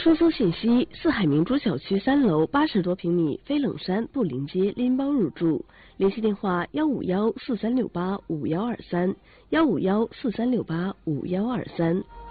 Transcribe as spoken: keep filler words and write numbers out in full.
出租信息：四海明珠小区三楼八十多平米飞冷山布林街拎包入住，联系电话：幺五幺四三六八五幺二三，幺五幺四三六八五幺二三。